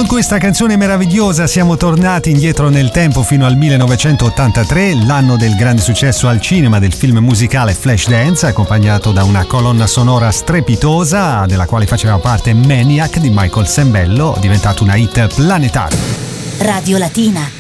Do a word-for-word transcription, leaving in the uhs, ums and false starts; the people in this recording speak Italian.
questa canzone meravigliosa siamo tornati indietro nel tempo fino al millenovecentottantatré, l'anno del grande successo al cinema del film musicale Flashdance, accompagnato da una colonna sonora strepitosa della quale faceva parte Maniac di Michael Sembello, diventato una hit planetaria. Radio Latina.